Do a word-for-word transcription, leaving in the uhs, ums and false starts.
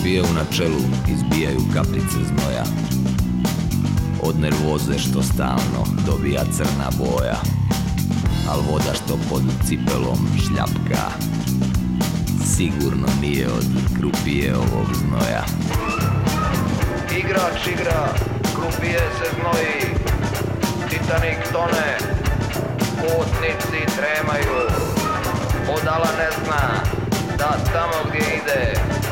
Krupije u načelu izbijaju kapljice znoja od nervoze što stalno dobija crna boja, al voda što pod cipelom šljapka sigurno nije od krupije ovog znoja. Igrač igra, krupije se znoji, Titanik tone, putnici tremaju, Odala ne zna da tamo gdje ide